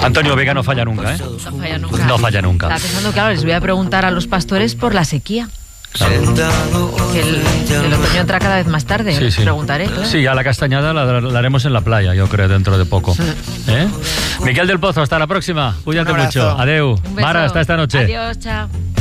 Antonio Vega no falla nunca, ¿eh? No falla nunca. No falla nunca. Estaba pensando, claro, les voy a preguntar a los pastores por la sequía. Claro. Que el otoño entra cada vez más tarde. Sí, sí. Preguntaré, claro. Sí, a la castañada la haremos en la playa, yo creo, dentro de poco. ¿Eh? Miquel del Pozo, hasta la próxima. Cuídate mucho. Adeu. Un beso. Mara, hasta esta noche. Adiós, chao.